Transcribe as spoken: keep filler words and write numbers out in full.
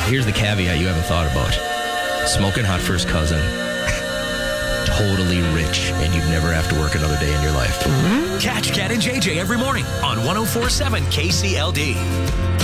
here's the caveat you haven't thought about. Smoking hot for his cousin. Totally rich, and you'd never have to work another day in your life. Catch Cat and J J every morning on one oh four point seven K C L D.